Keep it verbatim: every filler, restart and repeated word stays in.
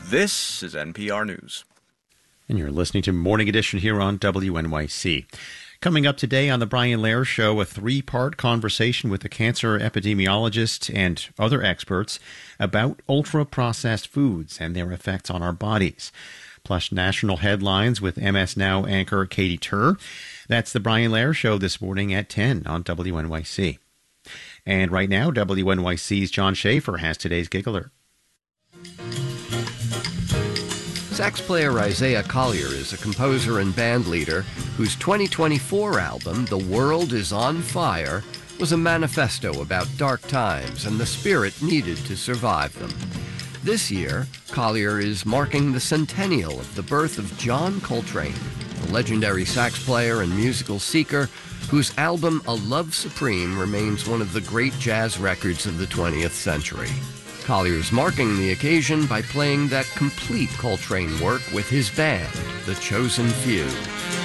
This is N P R News. And you're listening to Morning Edition here on W N Y C. Coming up today on The Brian Lehrer Show, a three-part conversation with a cancer epidemiologist and other experts about ultra-processed foods and their effects on our bodies. Plus national headlines with M S Now anchor Katie Tur. That's The Brian Lehrer Show this morning at ten on W N Y C. And right now, W N Y C's John Schaefer has today's Gig Alert. Sax player Isaiah Collier is a composer and band leader whose twenty twenty-four album, The World Is on Fire, was a manifesto about dark times and the spirit needed to survive them. This year, Collier is marking the centennial of the birth of John Coltrane, the legendary sax player and musical seeker whose album A Love Supreme remains one of the great jazz records of the twentieth century. Collier's marking the occasion by playing that complete Coltrane work with his band, The Chosen Few.